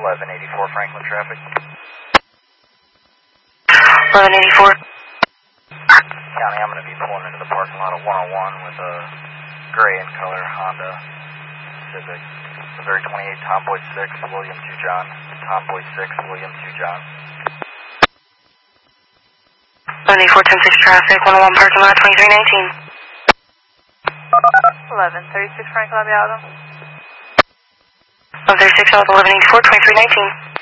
1184 Franklin traffic. 1184. County, I'm going to be pulling into the parking lot of 101 with a gray in color Honda Civic. Missouri 28, Tomboy 6, William 2 John. Tomboy 6, William 2 John. 1184, 106 traffic, 101 parking lot, 2319. 1136 Franklin, I'll be out of them. 1136, 1184, 2319.